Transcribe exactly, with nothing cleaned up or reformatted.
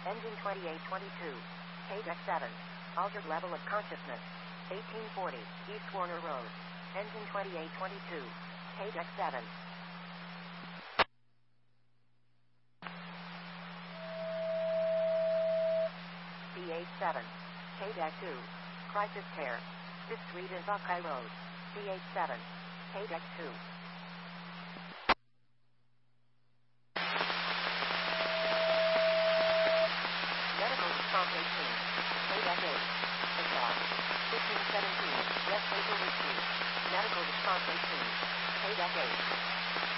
Engine twenty-eight twenty-two. K deck seven. Altered level of consciousness. eighteen forty, East Warner Road. Engine twenty-eight twenty-two. K deck seven. B H seven. K deck two. Crisis Care. Fifth Street and Buckeye Road. B H seven. K deck two. Medical response eighteen. K deck eight. Exhaust. fifteen seventeen. West Maple Street. Medical response eighteen. K deck eight.